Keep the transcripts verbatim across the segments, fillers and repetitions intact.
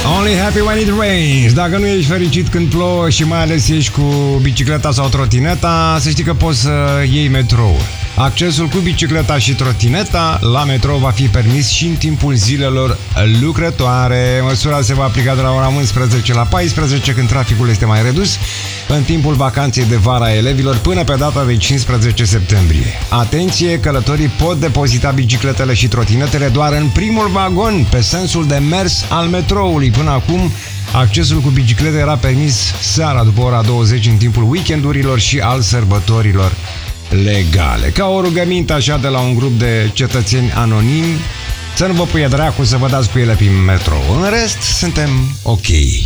Only happy when it rains. Dacă nu ești fericit când plouă și mai ales ești cu bicicleta sau trotineta, să știi că poți să iei metrou. Accesul cu bicicleta și trotineta la metrou va fi permis și în timpul zilelor lucrătoare. Măsura se va aplica de la ora unsprezece la paisprezece, când traficul este mai redus, în timpul vacanței de vară a elevilor, până pe data de cincisprezece septembrie. Atenție, călătorii pot depozita bicicletele și trotinetele doar în primul vagon, pe sensul de mers al metroului. Până acum, accesul cu biciclete era permis seara după ora douăzeci, în timpul weekendurilor și al sărbătorilor legale. Ca o rugăminte așa de la un grup de cetățeni anonimi, să nu vă puie dracu să vă dați cu ele prin metrou. În rest, suntem ok.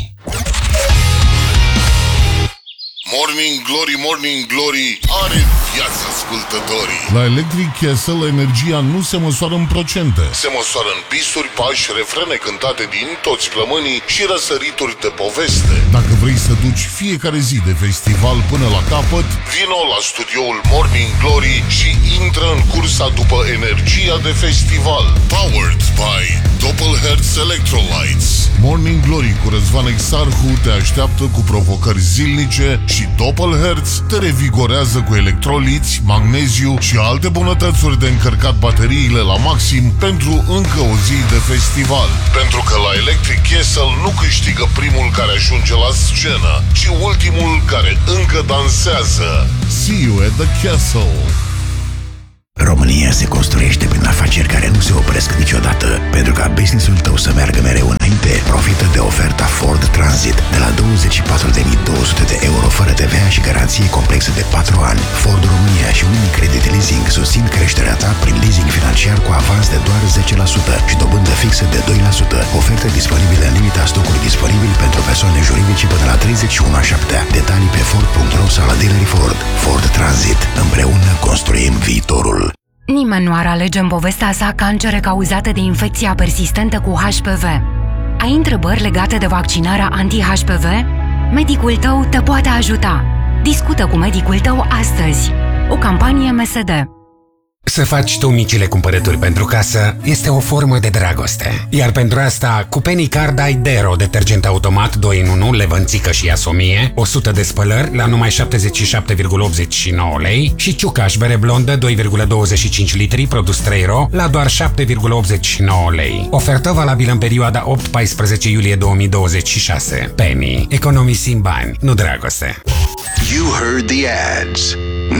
Morning Glory, Morning Glory, are viață ascultătorii. La Electric Castle, energia nu se măsoară în procente. Se măsoară în pisuri, pași, refrene cântate din toți plămânii și răsărituri de poveste. Dacă vrei să duci fiecare zi de festival până la capăt, vino la studioul Morning Glory și intră în cursa după energia de festival. Powered by Doppelherz Electrolytes. Morning Glory cu Răzvan Exarhu te așteaptă cu provocări zilnice și Doppelherz te revigorează cu electroliți, magneziu și alte bunătățuri de încărcat bateriile la maxim pentru încă o zi de festival. Pentru că la Electric Castle nu câștigă primul care ajunge la scenă, ci ultimul care încă dansează. See you at the castle. România se construiește prin afaceri care nu se opresc niciodată. Pentru ca business-ul tău să meargă mereu înainte, profită de oferta Ford Transit de la douăzeci și patru de mii două sute de euro fără T V A și garanție complexă de patru ani. Ford România și Unicredit Leasing susțin creșterea ta prin leasing financiar cu avans de doar zece la sută și dobândă fixă de doi la sută. Oferte disponibile în limita stocului disponibil pentru persoane juridice până la treizeci și unu a șaptea. Detalii pe Ford punct ro sau la dealerii Ford. Ford Transit. Împreună construim viitorul. Nimeni nu ar alege în povestea sa cancere cauzate de infecția persistentă cu H P V. Ai întrebări legate de vaccinarea anti-H P V? Medicul tău te poate ajuta. Discută cu medicul tău astăzi. O campanie M S D. Să faci tu micile cumpărături pentru casă este o formă de dragoste. Iar pentru asta, cu Penny Card ai Dero, detergent automat doi în unu, levănțică și asomie, o sută de spălări la numai șaptezeci și șapte virgulă optzeci și nouă lei și Ciucaș bere blondă doi virgulă douăzeci și cinci litri, produs trei ro, la doar șapte virgulă optzeci și nouă lei. Ofertă valabilă în perioada opt paisprezece iulie două mii douăzeci și șase. Penny. Economisim bani, nu dragoste. You heard the ads.